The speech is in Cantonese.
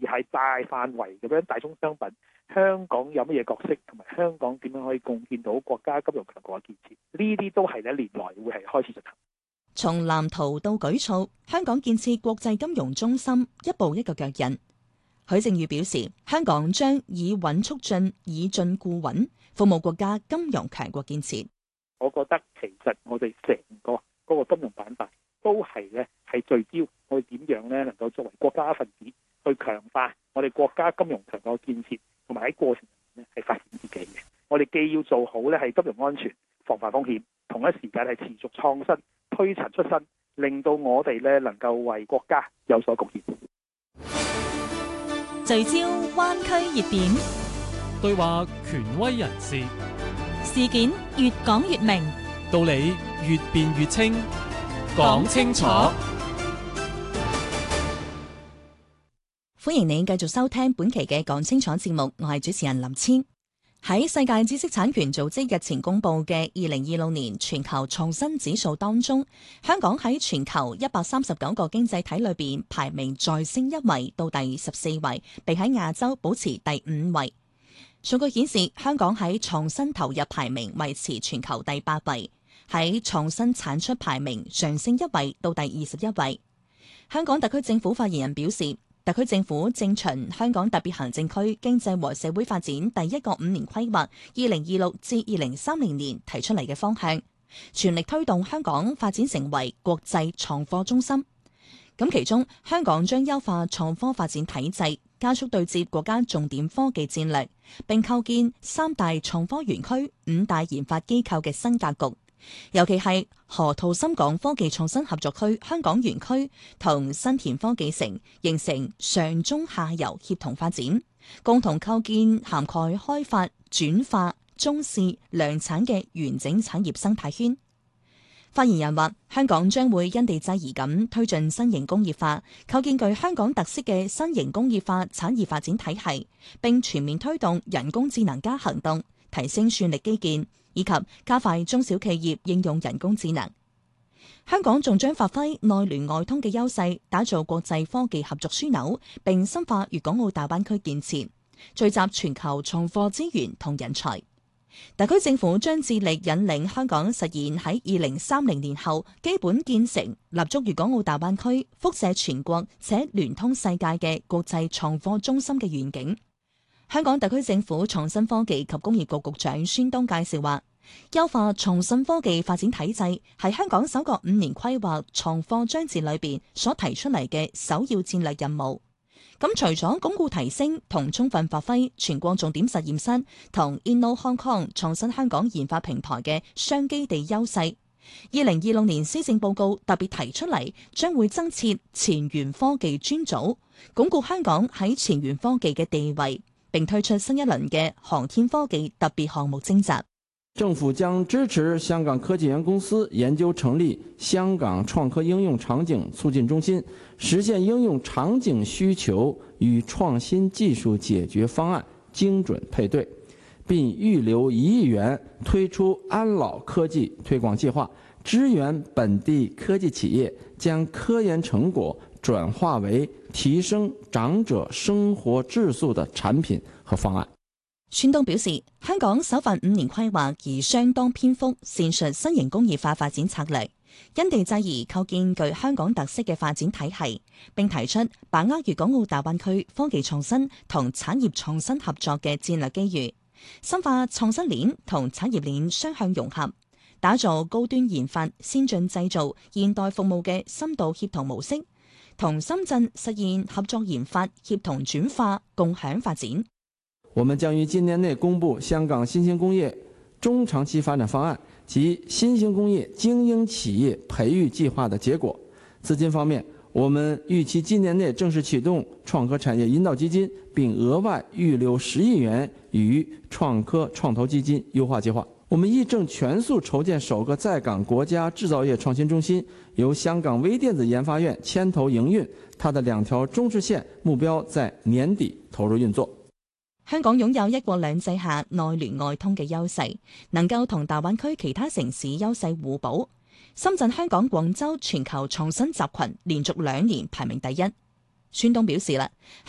係大範圍咁樣大宗商品，香港有乜嘢角色，同埋香港點樣可以貢獻到國家金融強國嘅建設，呢啲都係年內會係開始進行。 從藍圖到舉措，香港建設國際金融中心一步一個腳印。許正宇表示，香港將以穩促進，以進固穩，服務國家金融強國建設。 我覺得其實我哋成個嗰個金融板塊都係聚焦我哋點樣能夠作為國家一份子去強化我哋國家金融強國建設，同埋喺過程入面係發展自己嘅。我哋既要做好係金融安全、防範風險，同一時間係持續創新、推陳出新，令到我哋能夠為國家有所貢獻。 聚焦灣區熱點， 對話權威人士， 事件越講越明， 道理越辯越清，講清楚。 歡迎你繼續收聽本期嘅講清楚節目，我係主持人林千。喺世界知識產權組織日前公布嘅2026年全球創新指數當中，香港喺全球139個經濟體裏邊排名再升一位到第14位，並喺亞洲保持第5位。數據顯示，香港喺創新投入排名維持全球第8位，喺創新產出排名上升一位到第21位。香港特區政府發言人表示，特區政府正循香港特別行政區經濟和社會發展第一個5年規劃2026至2030年提出嚟嘅方向，全力推動香港發展成為國際創科中心。咁其中，香港將優化創科發展體制，加速對接國家重點科技戰略，並構建3大創科園區、5大研發機構嘅新格局。尤其係河套深港科技創新合作區香港園區同新田科技城，形成上中下游協同發展，共同構建涵蓋開發、轉化、中試、量產嘅完整產業生態圈。發言人話，香港將會因地制宜咁推進新型工業化，構建具香港特色嘅新型工業化產業發展體系，並全面推動人工智能加行動，提升算力基建，以及加快中小企業應用人工智能。香港仲將發揮內聯外通嘅優勢，打造國際科技合作樞紐，並深化粵港澳大灣區建設，聚集全球創科資源同人才。特區政府將致力引領香港實現喺2030年後基本建成立足粵港澳大灣區、輻射全國且聯通世界嘅國際創科中心嘅願景。香港特區政府創新科技及工業局局長孫東介紹話，優化創新科技發展體制係香港首個5年規劃創科章節裏邊所提出嚟嘅首要戰略任務。咁除咗鞏固提升同充分發揮全國重點實驗室同 Inno Hong Kong 創新香港研發平台嘅雙基地優勢，2026年施政報告特別提出嚟，將會增設前沿科技專組，鞏固香港喺前沿科技嘅地位，並推出新一輪嘅航天科技特別項目徵集。 政府將支持香港科技園公司研究成立香港創科應用場景促進中心，實現應用場景需求與創新技術解決方案精準配對，並預留1億元推出安老科技推廣計劃，支援本地科技企業將科研成果轉化為提升長者生活質素的產品和方案。 孫東表示，香港首份5年規劃而相當篇幅闡述新型工業化發展策略，因地制宜構建具香港特色嘅發展體系，並提出把握粵港澳大灣區科技創新同產業創新合作嘅戰略機遇，深化創新鏈同產業鏈雙向融合，打造高端研發、先進製造、現代服務嘅深度協同模式，同深圳實現合作研發、協同轉化、共享發展。 我們將於今年內公布香港新興工業中長期發展方案及新興工業精英企業培育計劃的結果。資金方面，我們預期今年內正式啟動創科產業引導基金，並額外預留10億元於創科創投基金優化計劃。我們亦正全速籌建首個在港國家製造業創新中心，由香港微電子研發院牽頭營運，它的2條中支線目標在年底投入運作。 香港擁有一國兩制下內聯外通嘅優勢，能夠同大灣區其他城市優勢互補。深圳、香港、廣州全球創新集群連續2年排名第一。孫東表示啦，